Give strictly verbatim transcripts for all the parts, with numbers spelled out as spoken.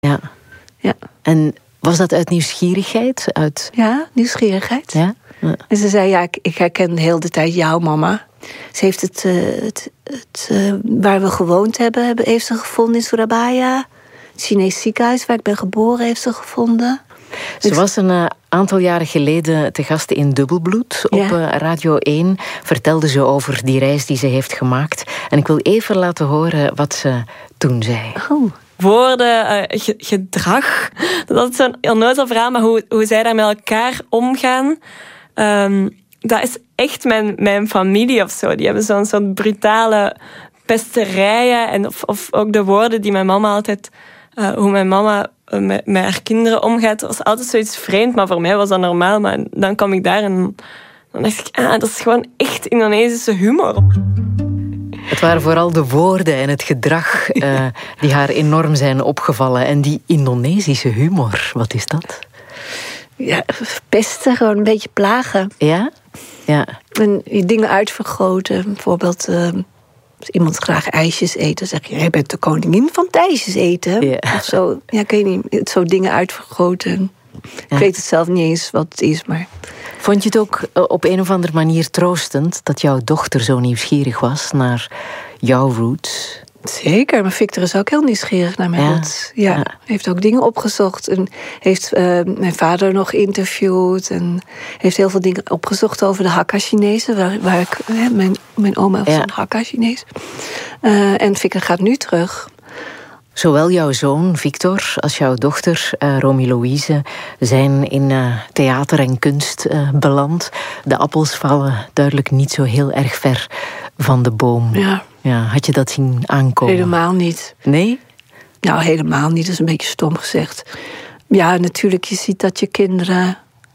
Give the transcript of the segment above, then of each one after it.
Ja. ja. En was dat uit nieuwsgierigheid? Uit... Ja, nieuwsgierigheid. Ja? Ja. En ze zei, ja, ik, ik herken de hele tijd jouw mama. Ze heeft het, uh, het, het uh, waar we gewoond hebben, hebben, heeft ze gevonden in Surabaya. Het Chinees ziekenhuis waar ik ben geboren heeft ze gevonden. Ze ik... was een uh, aantal jaren geleden te gast in Dubbelbloed op ja. uh, Radio één. Vertelde ze over die reis die ze heeft gemaakt. En ik wil even laten horen wat ze toen zei. Oh. Woorden, uh, ge- gedrag. Dat is zo'n heel nooit verhaal, maar hoe, hoe zij daar met elkaar omgaan. Um, dat is echt mijn, mijn familie of zo. Die hebben zo'n soort brutale pesterijen. En of, of ook de woorden die mijn mama altijd... Uh, hoe mijn mama uh, met, met haar kinderen omgaat, was altijd zoiets vreemd. Maar voor mij was dat normaal. Maar dan kwam ik daar en dan dacht ik... Ah, dat is gewoon echt Indonesische humor. Het waren vooral de woorden en het gedrag uh, die haar enorm zijn opgevallen. En die Indonesische humor, wat is dat? Ja, pesten, gewoon een beetje plagen. Ja? Ja. En dingen uitvergroten. Bijvoorbeeld, uh, als iemand graag ijsjes eet, dan zeg je, jij bent de koningin van het ijsjes eten. Ja. Of zo. Ja, ik weet niet, zo dingen uitvergroten. Ja. Ik weet het zelf niet eens wat het is, maar... Vond je het ook op een of andere manier troostend dat jouw dochter zo nieuwsgierig was naar jouw roots? Zeker, maar Victor is ook heel nieuwsgierig naar mijn ja. roots. Ja, ja. Heeft ook dingen opgezocht en heeft uh, mijn vader nog geïnterviewd en heeft heel veel dingen opgezocht over de Hakka-Chinezen, waar, waar ik, hè, mijn, mijn oma was ja. een Hakka-Chinees. Uh, en Victor gaat nu terug. Zowel jouw zoon Victor als jouw dochter uh, Romy Louise zijn in uh, theater en kunst uh, beland. De appels vallen duidelijk niet zo heel erg ver van de boom. Ja. Ja, had je dat zien aankomen? Helemaal niet. Nee? Nou, helemaal niet. Dat is een beetje stom gezegd. Ja, natuurlijk, je ziet dat je kinderen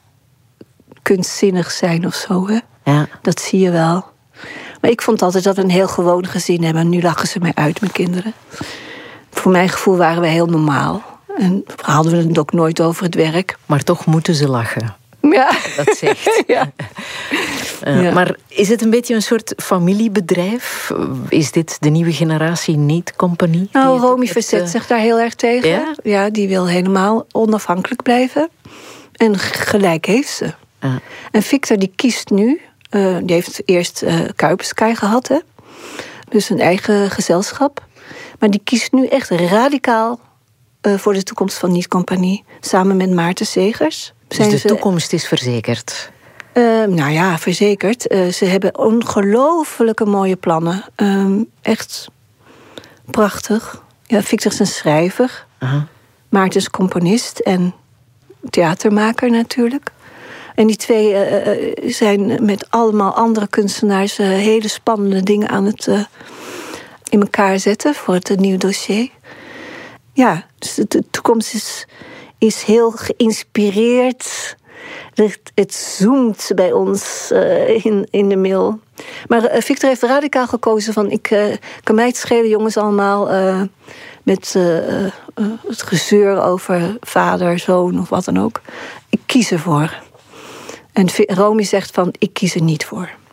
kunstzinnig zijn of zo, hè? Ja. Dat zie je wel. Maar ik vond altijd dat we een heel gewoon gezin hebben. En nu lachen ze mij uit, mijn kinderen. Voor mijn gevoel waren we heel normaal. En hadden we het ook nooit over het werk. Maar toch moeten ze lachen. Ja. Dat zegt. Ja. Uh, ja. Maar is het een beetje een soort familiebedrijf? Is dit de nieuwe generatie niet-compagnie? Nou, Romy verzet uh... zich daar heel erg tegen. Ja? Ja, die wil helemaal onafhankelijk blijven. En gelijk heeft ze. Uh. En Victor die kiest nu... Uh, die heeft eerst uh, Kuipersky gehad, hè? Dus een eigen gezelschap. Maar die kiest nu echt radicaal uh, voor de toekomst van niet-compagnie. Samen met Maarten Segers. Dus de ze... toekomst is verzekerd? Uh, nou ja, verzekerd. Uh, ze hebben ongelooflijke mooie plannen. Uh, echt prachtig. Ja, Victor is een schrijver. Uh-huh. Maarten is componist en theatermaker natuurlijk. En die twee uh, zijn met allemaal andere kunstenaars... Uh, hele spannende dingen aan het uh, in elkaar zetten voor het uh, nieuwe dossier. Ja, dus de toekomst is, is heel geïnspireerd... Het, het zoomt bij ons uh, in, in de mail. Maar uh, Victor heeft radicaal gekozen van... ik uh, kan mij het schelen, jongens, allemaal... Uh, met uh, uh, het gezeur over vader, zoon of wat dan ook. Ik kies ervoor. En Romy zegt van, ik kies er niet voor.